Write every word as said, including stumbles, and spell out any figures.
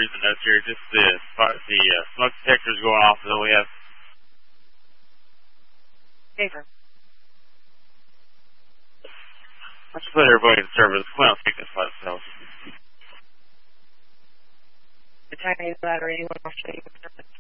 read the notes here. Just the the uh, smoke detectors going off that we have. Favor. Let's put everybody in service. We don't speak this by themselves. The tiny ladder, anyone off show you.